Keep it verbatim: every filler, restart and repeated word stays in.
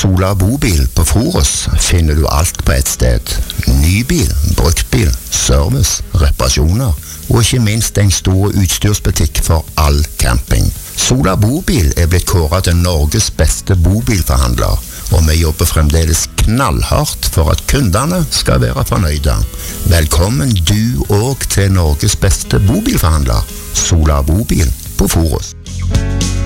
Sola Bobil på Forus finner du alt på ett sted. Nybil, bruktbil, service, reparasjoner og ikke minst en stor utstyrsbutikk for all camping. Sola Bobil er blitt kåret til Norges beste bobilforhandler, og vi jobber fremdeles knallhardt for at kundene skal være fornøyde. Velkommen du og til Norges beste bobilforhandler, Sola Bobil på Forus.